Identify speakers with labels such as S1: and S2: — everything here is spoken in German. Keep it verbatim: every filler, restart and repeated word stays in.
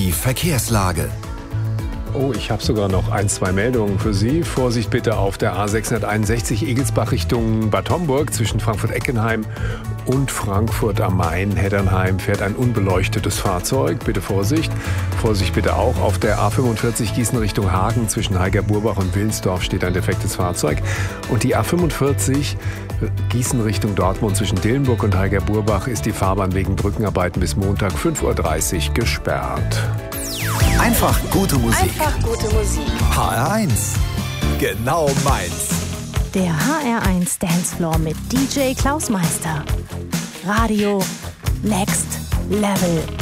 S1: die Verkehrslage.
S2: Oh, ich habe sogar noch ein, zwei Meldungen für Sie. Vorsicht bitte auf der A sechshunderteinundsechzig Egelsbach Richtung Bad Homburg zwischen Frankfurt-Eckenheim und Frankfurt am Main. Heddernheim fährt ein unbeleuchtetes Fahrzeug. Bitte Vorsicht. Vorsicht bitte auch auf der A fünfundvierzig Gießen Richtung Hagen zwischen Heiger-Burbach und Willensdorf steht ein defektes Fahrzeug. Und die A fünfundvierzig Gießen Richtung Dortmund zwischen Dillenburg und Heiger-Burbach ist die Fahrbahn wegen Brückenarbeiten bis Montag fünf Uhr dreißig gesperrt.
S1: Einfach gute Musik.
S3: Einfach gute Musik.
S1: H R eins. Genau meins.
S4: Der H R eins Dancefloor mit D J Klaus Meister. Radio Next Level.